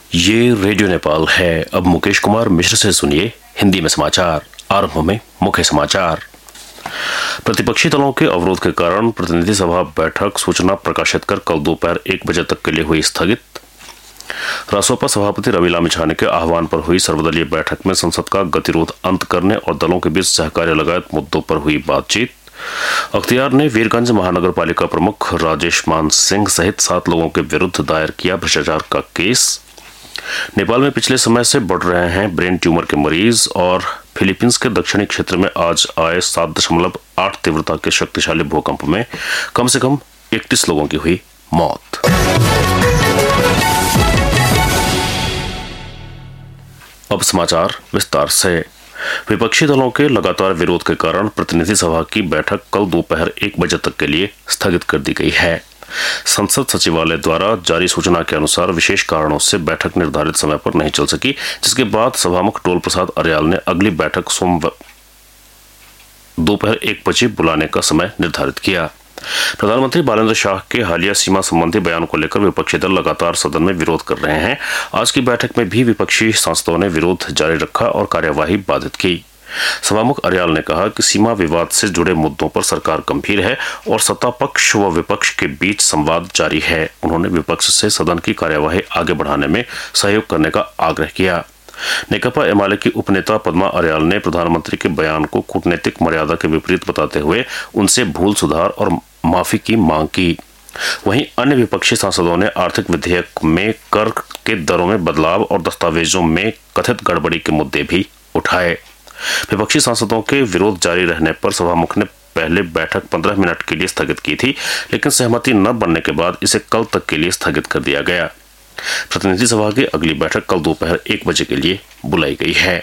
ये रेडियो नेपाल है। अब मुकेश कुमार मिश्र से सुनिए हिंदी में समाचार। आरंभ में मुख्य समाचार। प्रतिपक्षी दलों के अवरोध के कारण प्रतिनिधि सभा बैठक सूचना प्रकाशित कर कल दोपहर 1 बजे तक के लिए हुई स्थगित। रासोपा सभापति रवि लामिछाने के आह्वान पर हुई सर्वदलीय बैठक में संसद का गतिरोध अंत करने और दलों के बीच सहकार्य लगायत मुद्दों पर हुई बातचीत। अख्तियार ने वीरगंज महानगर पालिका प्रमुख राजेश मान सिंह सहित 7 लोगों के विरुद्ध दायर किया भ्रष्टाचार का केस। नेपाल में पिछले समय से बढ़ रहे हैं ब्रेन ट्यूमर के मरीज और फिलीपींस के दक्षिणी क्षेत्र में आज आए 7.8 तीव्रता के शक्तिशाली भूकंप में कम से कम 31 लोगों की हुई मौत। अब समाचार विस्तार से। विपक्षी दलों के लगातार विरोध के कारण प्रतिनिधि सभा की बैठक कल दोपहर 1 बजे तक के लिए स्थगित कर दी गई है। संसद सचिवालय द्वारा जारी सूचना के अनुसार विशेष कारणों से बैठक निर्धारित समय पर नहीं चल सकी, जिसके बाद सभामुख टोल प्रसाद अर्याल ने अगली बैठक सोमवार दोपहर 1 बजे बुलाने का समय निर्धारित किया। प्रधानमंत्री बालेंद्र शाह के हालिया सीमा संबंधी बयान को लेकर विपक्षी दल लगातार सदन में विरोध कर रहे हैं। आज की बैठक में भी विपक्षी सांसदों ने विरोध जारी रखा और कार्यवाही बाधित की। सभामुख अर्याल ने कहा कि सीमा विवाद से जुड़े मुद्दों पर सरकार गंभीर है और सत्ता पक्ष व विपक्ष के बीच संवाद जारी है। उन्होंने विपक्ष से सदन की कार्यवाही आगे बढ़ाने में सहयोग करने का आग्रह किया। नेकपा एमाले की उपनेता पद्मा अर्याल ने प्रधानमंत्री के बयान को कूटनीतिक मर्यादा के विपरीत बताते हुए उनसे भूल सुधार और माफी की मांग की। वहीं अन्य विपक्षी सांसदों ने आर्थिक विधेयक में कर के दरों में बदलाव और दस्तावेजों में कथित गड़बड़ी के मुद्दे भी उठाए। विपक्षी सांसदों के विरोध जारी रहने पर सभामुख ने पहले बैठक 15 मिनट के लिए स्थगित की थी, लेकिन सहमति न बनने के बाद इसे कल तक के लिए स्थगित कर दिया गया। प्रतिनिधि सभा की अगली बैठक कल दोपहर 1 बजे के लिए बुलाई गई है।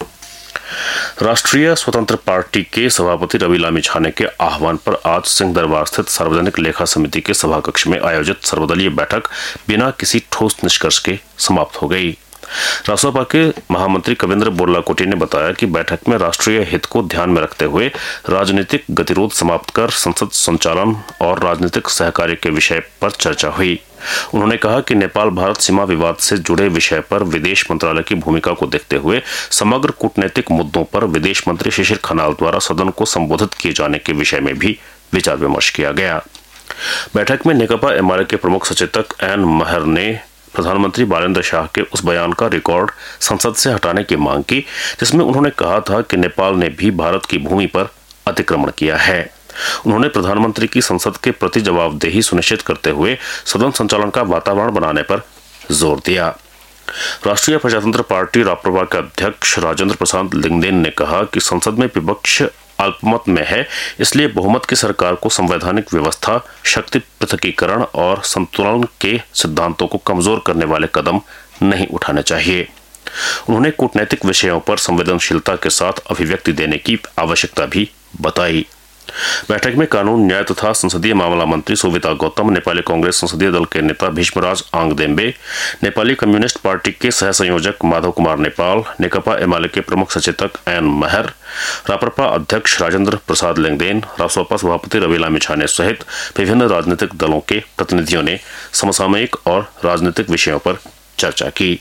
राष्ट्रीय स्वतंत्र पार्टी के सभापति रवि लामिछाने के आह्वान पर आज सिंह दरबार स्थित सार्वजनिक लेखा समिति के सभाकक्ष में आयोजित सर्वदलीय बैठक बिना किसी ठोस निष्कर्ष के समाप्त हो गई। रासोपा के महामंत्री कविंद्र बोरलाकोटी ने बताया कि बैठक में राष्ट्रीय हित को ध्यान में रखते हुए राजनीतिक गतिरोध समाप्त कर संसद संचालन और राजनीतिक सहकार्य के विषय पर चर्चा हुई। उन्होंने कहा कि नेपाल भारत सीमा विवाद से जुड़े विषय पर विदेश मंत्रालय की भूमिका को देखते हुए समग्र कूटनीतिक मुद्दों पर विदेश मंत्री शिशिर खनाल द्वारा सदन को संबोधित किए जाने के विषय में भी विचार विमर्श किया गया। बैठक में नेकपा एमाले के प्रमुख सचेतक एन महर ने प्रधानमंत्री बालेंद्र शाह के उस बयान का रिकॉर्ड संसद से हटाने की मांग की, जिसमें उन्होंने कहा था कि नेपाल ने भी भारत की भूमि पर अतिक्रमण किया है। उन्होंने प्रधानमंत्री की संसद के प्रति जवाबदेही सुनिश्चित करते हुए सदन संचालन का वातावरण बनाने पर जोर दिया। राष्ट्रीय प्रजातंत्र पार्टी राप्रपा के अध्यक्ष राजेंद्र प्रसाद लिंगदेन ने कहा कि संसद में विपक्ष अल्पमत में है, इसलिए बहुमत की सरकार को संवैधानिक व्यवस्था, शक्ति पृथकीकरण और संतुलन के सिद्धांतों को कमजोर करने वाले कदम नहीं उठाने चाहिए। उन्होंने कूटनैतिक विषयों पर संवेदनशीलता के साथ अभिव्यक्ति देने की आवश्यकता भी बताई। बैठक में कानून, न्याय तथा संसदीय मामला मंत्री सुविता गौतम, नेपाली कांग्रेस संसदीय दल के नेता भीष्मराज आंगदेम्बे, नेपाली कम्युनिस्ट पार्टी के सह संयोजक माधव कुमार नेपाल, नेकपा एमाले के प्रमुख सचेतक एन महर, राप्रपा अध्यक्ष राजेंद्र प्रसाद लिंगदेन, रासोपा सभापति रवि लामिछाने सहित विभिन्न राजनीतिक दलों के प्रतिनिधियों ने समसामयिक और राजनीतिक विषयों पर चर्चा की।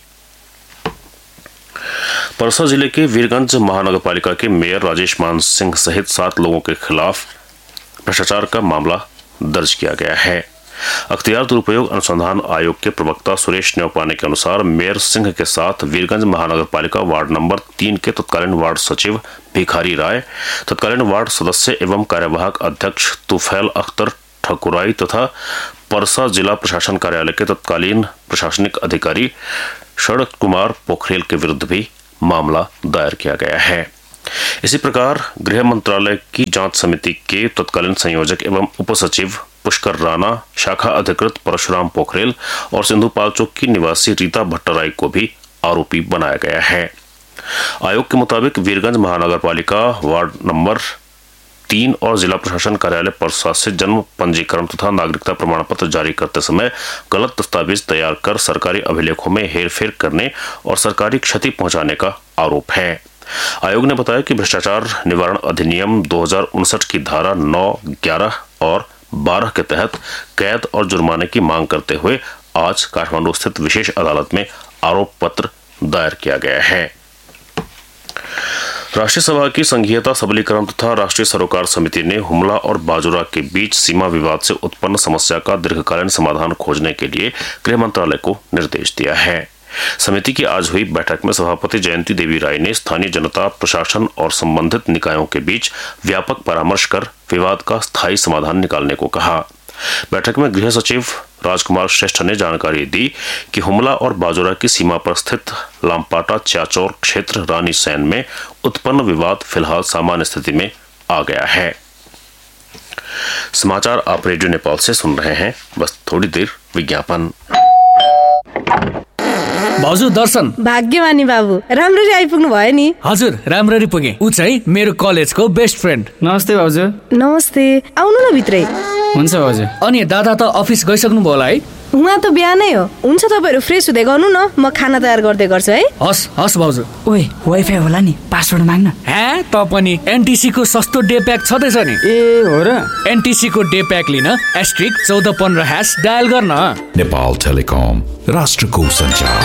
परसा जिले के वीरगंज महानगर पालिका के मेयर राजेश मान सिंह सहित 7 लोगों के खिलाफ भ्रष्टाचार का मामला दर्ज किया गया है। अख्तियार दुरुपयोग अनुसंधान आयोग के प्रवक्ता सुरेश न्यौपाने के अनुसार मेयर सिंह के साथ वीरगंज महानगर पालिका वार्ड नंबर 3 के तत्कालीन वार्ड सचिव भिखारी राय, तत्कालीन वार्ड सदस्य एवं कार्यवाहक अध्यक्ष तुफैल अख्तर ठकुराई तथा परसा जिला प्रशासन कार्यालय के तत्कालीन प्रशासनिक अधिकारी शरद कुमार पोखरेल के विरुद्ध भी मामला दायर किया गया है। इसी प्रकार गृह मंत्रालय की जांच समिति के तत्कालीन संयोजक एवं उपसचिव पुष्कर राणा, शाखा अधिकृत परशुराम पोखरेल और सिंधुपाल चौक की निवासी रीता भट्टराई को भी आरोपी बनाया गया है। आयोग के मुताबिक वीरगंज महानगर पालिका वार्ड नंबर 3 और जिला प्रशासन कार्यालय परसा से जन्म पंजीकरण तथा नागरिकता प्रमाण पत्र जारी करते समय गलत दस्तावेज तैयार कर सरकारी अभिलेखों में हेरफेर करने और सरकारी क्षति पहुंचाने का आरोप है। आयोग ने बताया कि भ्रष्टाचार निवारण अधिनियम 2059 की धारा 9, 11 और 12 के तहत कैद और जुर्माने की मांग करते हुए आज काठमांडू स्थित विशेष अदालत में आरोप पत्र दायर किया गया है। राष्ट्रीय सभा की संघीयता सबलीकरण तथा राष्ट्रीय सरोकार समिति ने हुमला और बाजुरा के बीच सीमा विवाद से उत्पन्न समस्या का दीर्घकालीन समाधान खोजने के लिए गृह मंत्रालय को निर्देश दिया है। समिति की आज हुई बैठक में सभापति जयंती देवी राय ने स्थानीय जनता, प्रशासन और संबंधित निकायों के बीच व्यापक परामर्श कर विवाद का स्थायी समाधान निकालने को कहा। बैठक में गृह सचिव राजकुमार श्रेष्ठ ने जानकारी दी कि हुमला और बाजुरा की सीमा पर स्थित लामपाटा च्याचौर क्षेत्र रानी सैन में उत्पन्न विवाद फिलहाल सामान्य स्थिति में आ गया है। समाचार आप रेडियो नेपाल से सुन रहे हैं। बस थोड़ी देर विज्ञापन। भाउजू दर्शन। भाग्यमानी बाबु, राम्ररी आइपुग्नु भयो नि। हजुर, राम्ररी पुगे। उ चाहिँ मेरो कलेजको बेस्ट फ्रेन्ड। नमस्ते भाउजू। नमस्ते, आउनु न भित्रै। हुन्छ भाउजू। अनि दादा त अफिस गइसक्नु भयो होला है? उहाँ त बिहानै हो। हुन्छ, तपाईहरु फ्रेस हुँदै गर्नु न, म खाना तयार गर्दै गर्छु है। हस् हस् भाउजू। ओए, वाइफाई होला नि, पासवर्ड माग्न। हे, त पनि एनटीसी को सस्तो डे प्याक छदैछ नि। ए हो र? एनटीसी को डे प्याक लिन *1415# डायल गर्न। नेपाल टेलिकम, राष्ट्रको संचार।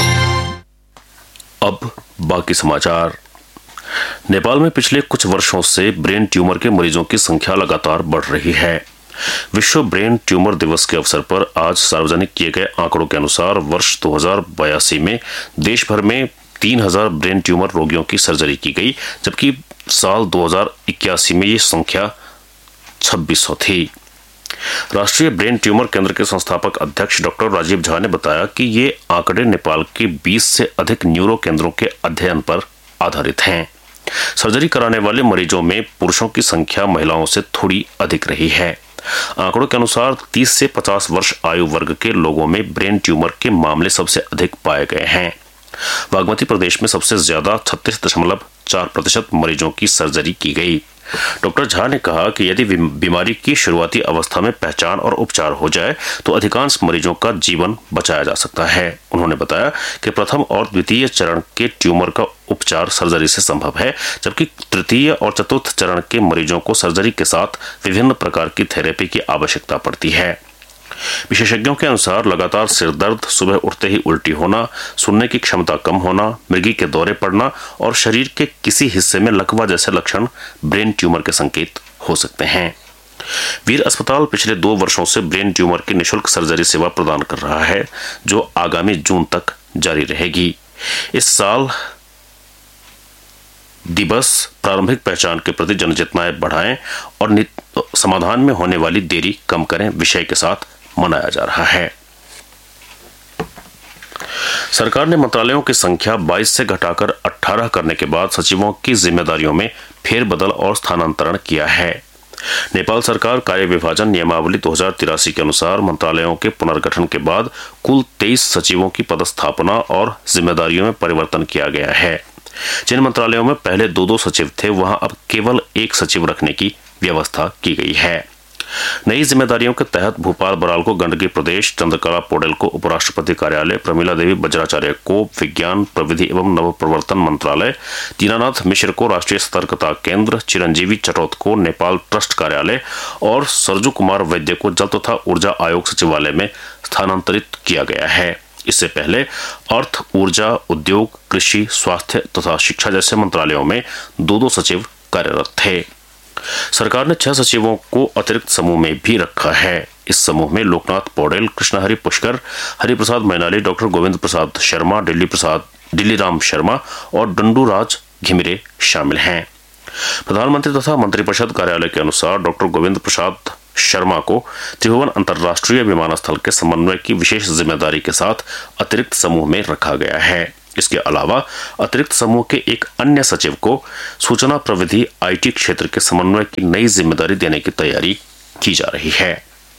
अब बाकी समाचार। नेपाल में पिछले कुछ वर्षों से ब्रेन ट्यूमर के मरीजों की संख्या लगातार बढ़ रही है। विश्व ब्रेन ट्यूमर दिवस के अवसर पर आज सार्वजनिक किए गए आंकड़ों के अनुसार वर्ष 2082 में देश भर में 3000 ब्रेन ट्यूमर रोगियों की सर्जरी की गई, जबकि साल 2081 में ये संख्या 2600 थी। राष्ट्रीय ब्रेन ट्यूमर केंद्र के संस्थापक अध्यक्ष डॉक्टर राजीव झा ने बताया कि ये आंकड़े नेपाल के 20 से अधिक न्यूरो केंद्रों के अध्ययन पर आधारित हैं। सर्जरी कराने वाले मरीजों में पुरुषों की संख्या महिलाओं से थोड़ी अधिक रही है। आंकड़ों के अनुसार 30 से 50 वर्ष आयु वर्ग के लोगों में ब्रेन ट्यूमर के मामले सबसे अधिक पाए गए हैं। बागमती प्रदेश में सबसे ज्यादा 36.4% मरीजों की सर्जरी की गई। डॉक्टर झा ने कहा कि यदि बीमारी की शुरुआती अवस्था में पहचान और उपचार हो जाए तो अधिकांश मरीजों का जीवन बचाया जा सकता है। उन्होंने बताया कि प्रथम और द्वितीय चरण के ट्यूमर का उपचार सर्जरी से संभव है, जबकि तृतीय और चतुर्थ चरण के मरीजों को सर्जरी के साथ विभिन्न प्रकार की थेरेपी की आवश्यकता पड़ती है। विशेषज्ञों के अनुसार लगातार सिर दर्द, सुबह उठते ही उल्टी होना, सुनने की क्षमता कम होना, मृगी के दौरे पड़ना और शरीर के किसी हिस्से में लकवा जैसे लक्षण ब्रेन ट्यूमर के संकेत हो सकते हैं। वीर अस्पताल पिछले 2 वर्षों से ब्रेन ट्यूमर की निःशुल्क सर्जरी सेवा प्रदान कर रहा है, जो आगामी जून तक जारी रहेगी। इस साल दिवस प्रारंभिक पहचान के प्रति जनचेतनाएं बढ़ाएं और समाधान में होने वाली देरी कम करें विषय के साथ मनाया जा रहा है। सरकार ने मंत्रालयों की संख्या 22 से घटाकर 18 करने के बाद सचिवों की जिम्मेदारियों में फेरबदल और स्थानांतरण किया है। नेपाल सरकार कार्य विभाजन नियमावली 2083 के अनुसार मंत्रालयों के पुनर्गठन के बाद कुल 23 सचिवों की पदस्थापना और जिम्मेदारियों में परिवर्तन किया गया है। जिन मंत्रालयों में पहले 2-2 सचिव थे, वहां अब केवल 1 सचिव रखने की व्यवस्था की गई है। नई जिम्मेदारियों के तहत भूपाल बराल को गंडकी प्रदेश, चंद्रकला पौडेल को उपराष्ट्रपति कार्यालय, प्रमिला देवी बज्राचार्य को विज्ञान, प्रविधि एवं नवप्रवर्तन मंत्रालय, दीनानाथ मिश्र को राष्ट्रीय सतर्कता केंद्र, चिरंजीवी चटौत को नेपाल ट्रस्ट कार्यालय और सरजू कुमार वैद्य को जल तथा ऊर्जा आयोग सचिवालय में स्थानांतरित किया गया है। इससे पहले अर्थ, ऊर्जा, उद्योग, कृषि, स्वास्थ्य तथा शिक्षा जैसे मंत्रालयों में 2-2 सचिव कार्यरत थे। सरकार ने 6 सचिवों को अतिरिक्त समूह में भी रखा है। इस समूह में लोकनाथ पौडेल, कृष्णहरि पुष्कर, हरिप्रसाद मैनाली, डॉक्टर गोविंद प्रसाद शर्मा, दिल्ली राम शर्मा और डंडूराज घिमिरे शामिल हैं। प्रधानमंत्री तथा मंत्रिपरिषद कार्यालय के अनुसार डॉक्टर गोविंद प्रसाद शर्मा को त्रिभुवन अंतर्राष्ट्रीय विमानस्थल के समन्वय की विशेष जिम्मेदारी के साथ अतिरिक्त समूह में रखा गया है। इसके अलावा अतिरिक्त समूह के एक अन्य सचिव को सूचना प्रविधि IT क्षेत्र के समन्वय की नई जिम्मेदारी देने की तैयारी की जा रही है।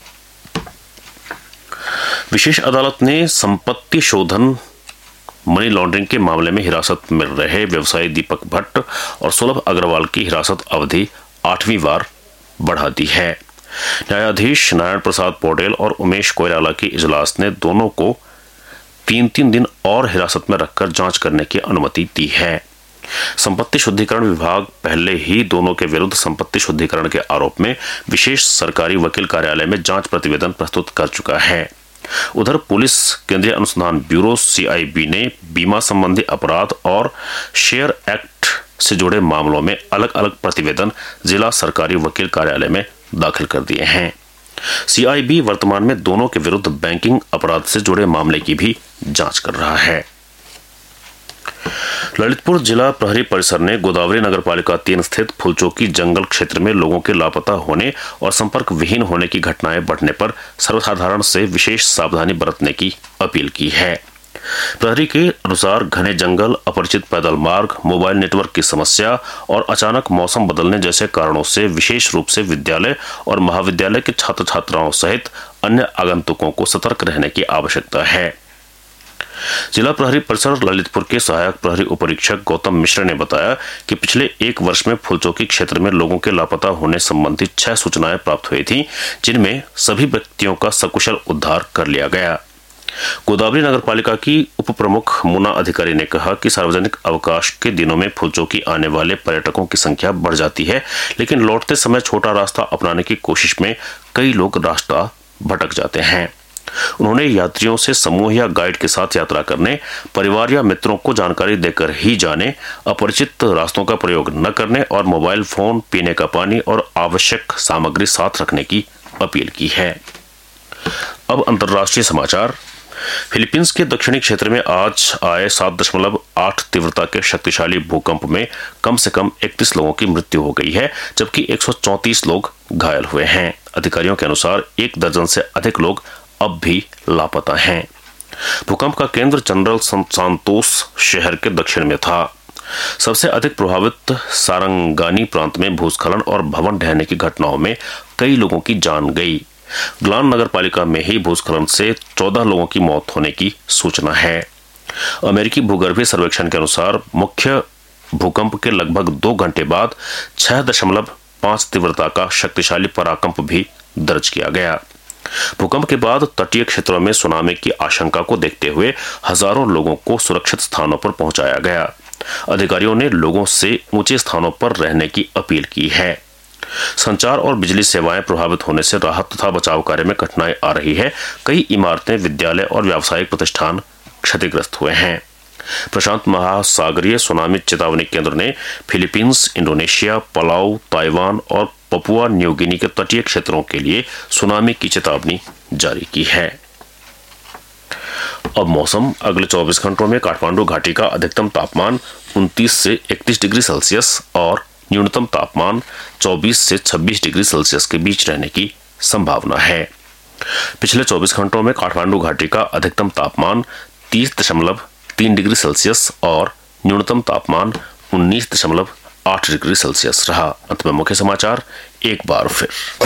विशेष अदालत ने संपत्ति शोधन मनी लॉन्ड्रिंग के मामले में हिरासत में रहे व्यवसायी दीपक भट्ट और सुलभ अग्रवाल की हिरासत अवधि 8वीं बार बढ़ा दी है। न्यायाधीश नारायण प्रसाद पौडेल और उमेश कोइराला की इजलास ने दोनों को 3-3 दिन और हिरासत में रखकर जांच करने की अनुमति दी है। संपत्ति शुद्धिकरण विभाग पहले ही दोनों के विरुद्ध संपत्ति शुद्धिकरण के आरोप में विशेष सरकारी वकील कार्यालय में जांच प्रतिवेदन प्रस्तुत कर चुका है। उधर पुलिस केंद्रीय अनुसंधान ब्यूरो CIB ने बीमा संबंधी अपराध और शेयर एक्ट से जुड़े मामलों में अलग अलग प्रतिवेदन जिला सरकारी वकील कार्यालय में दाखिल कर दिए हैं। CIB वर्तमान में दोनों के विरुद्ध बैंकिंग अपराध से जुड़े मामले की भी जांच कर रहा है। ललितपुर जिला प्रहरी परिसर ने गोदावरी नगरपालिका 3 स्थित फुलचौकी जंगल क्षेत्र में लोगों के लापता होने और संपर्क विहीन होने की घटनाएं बढ़ने पर सर्वसाधारण से विशेष सावधानी बरतने की अपील की है। प्रहरी के अनुसार घने जंगल, अपरिचित पैदल मार्ग, मोबाइल नेटवर्क की समस्या और अचानक मौसम बदलने जैसे कारणों से विशेष रूप से विद्यालय और महाविद्यालय के छात्र छात्राओं सहित अन्य आगंतुकों को सतर्क रहने की आवश्यकता है। जिला प्रहरी परिसर ललितपुर के सहायक प्रहरी उपरीक्षक गौतम मिश्र ने बताया कि पिछले 1 वर्ष में फुलचौकी क्षेत्र में लोगों के लापता होने संबंधी 6 सूचनाएं प्राप्त हुई थी, जिनमें सभी व्यक्तियों का सकुशल उद्धार कर लिया गया। गोदावरी नगरपालिका की उप प्रमुख मुना अधिकारी ने कहा कि सार्वजनिक अवकाश के दिनों में फुलचौकी आने वाले पर्यटकों की संख्या बढ़ जाती है, लेकिन लौटते समय छोटा रास्ता अपनाने की कोशिश में कई लोग रास्ता भटक जाते हैं। उन्होंने यात्रियों से समूह या गाइड के साथ यात्रा करने, परिवार या मित्रों को जानकारी देकर ही जाने, अपरिचित रास्तों का प्रयोग न करने और मोबाइल फोन, पीने का पानी और आवश्यक सामग्री साथ रखने की अपील की है। अब अंतर्राष्ट्रीय समाचार। फिलीपींस के दक्षिणी क्षेत्र में आज आए 7.8 तीव्रता के शक्तिशाली भूकंप में कम से कम 31 लोगों की मृत्यु हो गई है, जबकि 134 लोग घायल हुए हैं। अधिकारियों के अनुसार 1 दर्जन से अधिक लोग अब भी लापता हैं। भूकंप का केंद्र जनरल सांतोस शहर के दक्षिण में था। सबसे अधिक प्रभावित सारंगानी प्रांत में भूस्खलन और भवन ढहने की घटनाओं में कई लोगों की जान गई। ग्लान नगरपालिका में ही भूस्खलन से 14 लोगों की मौत होने की सूचना है। अमेरिकी भूगर्भीय सर्वेक्षण के अनुसार मुख्य भूकंप के लगभग 2 घंटे बाद 6.5 तीव्रता का शक्तिशाली पराकंप भी दर्ज किया गया। भूकंप के बाद तटीय क्षेत्रों में सुनामी की आशंका को देखते हुए हजारों लोगों को सुरक्षित स्थानों पर पहुंचाया गया। अधिकारियों ने लोगों से ऊंचे स्थानों पर रहने की अपील की है। संचार और बिजली सेवाएं प्रभावित होने से राहत तथा बचाव कार्य में कठिनाई आ रही है। कई इमारतें, विद्यालय और व्यावसायिक प्रतिष्ठान क्षतिग्रस्त हुए हैं। प्रशांत महासागरीय सुनामी चेतावनी केंद्र ने फिलीपींस, इंडोनेशिया, पलाऊ, ताइवान और पपुआ न्यू गिनी के तटीय क्षेत्रों के लिए सुनामी की चेतावनी जारी की है। अब मौसम। अगले 24 घंटों में काठमांडू घाटी का अधिकतम तापमान 29 से 31 डिग्री सेल्सियस और न्यूनतम तापमान 24 से 26 डिग्री सेल्सियस के बीच रहने की संभावना है। पिछले 24 घंटों में काठमांडू घाटी का अधिकतम तापमान 30.3 डिग्री सेल्सियस और न्यूनतम तापमान 19.8 डिग्री सेल्सियस रहा। अंत में मुख्य समाचार एक बार फिर।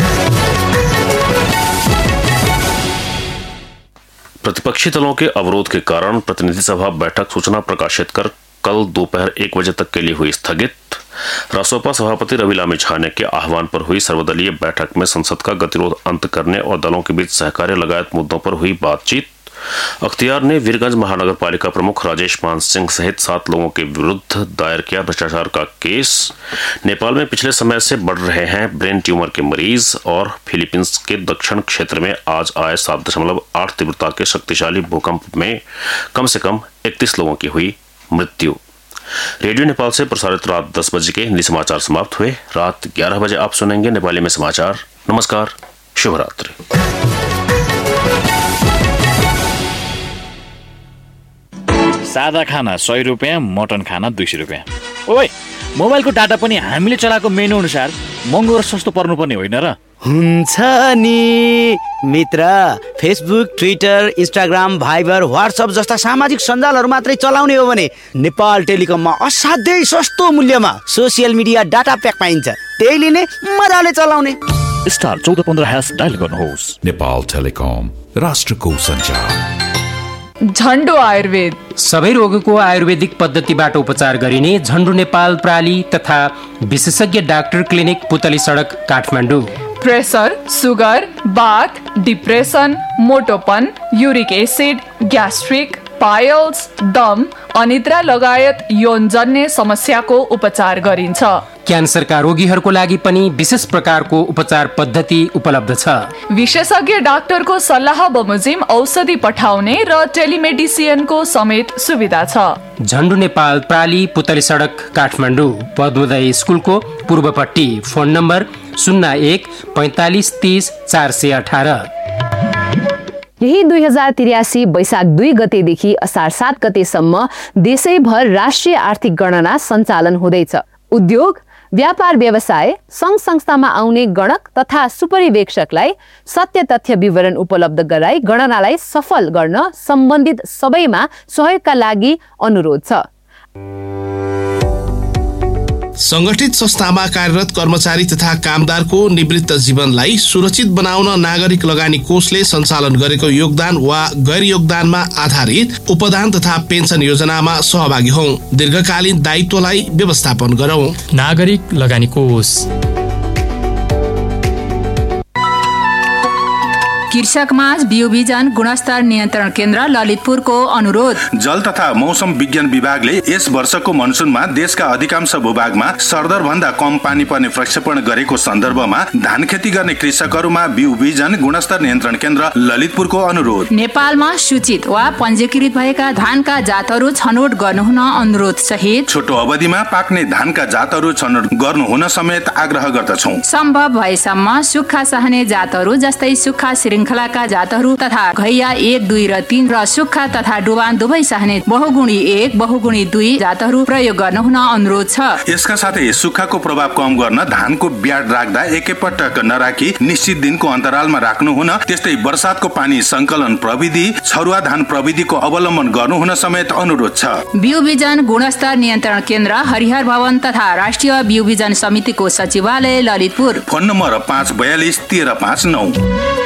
प्रतिपक्षी दलों के अवरोध के कारण प्रतिनिधि सभा बैठक सूचना प्रकाशित कर कल दोपहर 1 बजे तक के लिए हुई स्थगित। रासोपा सभापति रवि लामी छाने के आह्वान पर हुई सर्वदलीय बैठक में संसद का गतिरोध अंत करने और दलों के बीच सहकार्य लगायत मुद्दों पर हुई बातचीत। अख्तियार ने वीरगंज महानगर पालिका प्रमुख राजेश मान सिंह सहित 7 लोगों के विरुद्ध दायर किया भ्रष्टाचार का केस। नेपाल में पिछले समय से बढ़ रहे हैं ब्रेन ट्यूमर के मरीज और फिलीपींस के दक्षिण क्षेत्र में आज आए 7.8 तीव्रता के शक्तिशाली भूकंप में कम से कम 31 लोगों की हुई मृत्यु। रेडियो नेपाल से प्रसारित रात 10 बजे के हिंदी समाचार समाप्त हुए। रात 11 बजे आप सुनेंगे नेपाली में समाचार। नमस्कार, शुभ रात्रि। सादा खाना 100 रुपियाँ, मटन खाना 200 रुपियाँ। ओइ, मोबाइलको डाटा पनि हामीले चलाएको मेनु अनुसार महँगो र सस्तो पर्नुपर्ने होइन र? हुन्छ नि मित्र, Facebook, Twitter, Instagram, Viber, WhatsApp जस्ता सामाजिक सञ्जालहरू मात्रै चलाउने हो भने नेपाल टेलिकममा असाध्यै सस्तो मूल्यमा सोसियल मिडिया डाटा प्याक पाइन्छ। त्यही लिने, मजाले चलाउने। स्टार 1415# डायल गर्नुहोस्। नेपाल टेलिकम, राष्ट्रको सञ्चार। झन्डो आयुर्वेद सबै रोगको आयुर्वेदिक पद्धतिबाट उपचार गरिने झन्डो नेपाल प्राली तथा विशेषज्ञ डाक्टर क्लिनिक, पुतली सडक, Kathmandu. Pressure, sugar, bath, depression, मोटोपन, uric acid, gastric, piles, दम, अनिद्रा लगायत यौनजन्य समस्याको उपचार गरिन्छ। क्यान्सरका रोगीहरूको लागि पनि विशेष प्रकारको उपचार पद्धति उपलब्ध छ। विशेषज्ञ डाक्टरको सल्लाह बमोजिम औषधि पठाउने र टेलिमेडिसिनको समेत सुविधा छ। झन्डु नेपाल प्राली पुतली सडक काठमाडौँ पद्मोदय स्कुलको पूर्वपट्टि। Phone number 01 45 30 418। यही 2083 वैशाख 2 गतेदेखि असार 7 गतेसम्म देशैभर राष्ट्रिय आर्थिक गणना सञ्चालन हुँदैछ। उद्योग, व्यापार व्यवसाय, सङ्घ संस्थामा आउने गणक तथा सुपरिवेक्षकलाई सत्य तथ्य विवरण उपलब्ध गराई गणनालाई सफल गर्न सम्बन्धित सबैमा सहयोगका लागि अनुरोध छ। संगठित संस्थामा कार्यरत कर्मचारी तथा कामदारको निवृत्त जीवनलाई सुरक्षित बनाउन नागरिक लगानी कोषले सञ्चालन गरेको योगदान वा गैर योगदानमा आधारित उपदान तथा पेन्सन योजनामा सहभागी हौं। दीर्घकालीन दायित्वलाई व्यवस्थापन गरौं। नागरिक लगानी कोष। कृषक माझ बिउबिजन गुणस्तर नियन्त्रण केन्द्र ललितपुरको अनुरोध। जल तथा मौसम विज्ञान विभागले यस वर्षको मनसुनमा देशका अधिकांश भूभागमा सरदर भन्दा कम पानी पर्ने प्रक्षेपण गरेको सन्दर्भमा धान खेती गर्ने कृषकहरूमा बिउबिजन गुणस्तर नियन्त्रण केन्द्र ललितपुरको अनुरोध। नेपालमा सूचित वा पञ्जीकृत भएका धानका जातहरू छनौट गर्नुहुन अनुरोध सहित छोटो अवधिमा पाक्ने धानका जातहरू छनौट गर्नुहुन समेत आग्रह गर्दछौं। सम्भव भएसम्म सुक्खा सहने जातहरू जस्तै सुक्खा श्रृङ्खलाका जातहरू तथा घैया 1, 2 र 3 र सुक्खा तथा डुबान दुवै सहने बहुगुणी 1, बहुगुणी 2 जातहरू प्रयोग गर्नुहुन अनुरोध छ। यसका साथै सुक्खाको प्रभाव कम गर्न धानको ब्याड राख्दा एकैपटक नराखी निश्चित दिनको अन्तरालमा राख्नुहुन, त्यस्तै वर्षातको पानी संकलन प्रविधि, छरुवा धान प्रविधिको अवलम्बन गर्नुहुन समेत अनुरोध छ। बिउबिजन गुणस्तर नियन्त्रण केन्द्र हरिहर भवन तथा राष्ट्रिय बिउबिजन समितिको सचिवालय ललितपुर। Phone number 542 1359।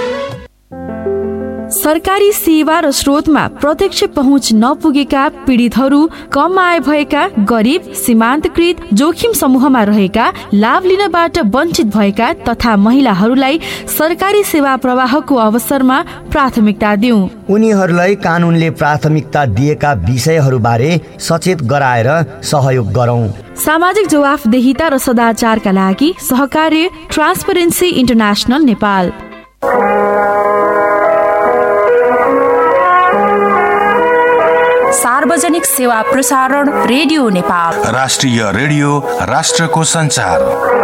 सरकारी सेवा र स्रोतमा प्रत्यक्ष पहुँच नपुगेका पीडितहरू, कम आय भएका, गरिब, सीमान्तकृत, जोखिम समूहमा रहेका, लाभ लिनबाट वञ्चित भएका तथा महिलाहरूलाई सरकारी सेवा प्रवाहको अवसरमा प्राथमिकता दिउँ। उनीहरूलाई कानूनले प्राथमिकता दिएका विषयहरूबारे सचेत गराएर सहयोग गरौँ। सामाजिक जवाफदेहिता र सदाचारका लागि सहकार्य ट्रान्सपरेन्सी इन्टरनेसनल नेपाल। सार्वजनिक सेवा प्रसारण रेडियो नेपाल। राष्ट्रिय रेडियो, राष्ट्रको सञ्चार।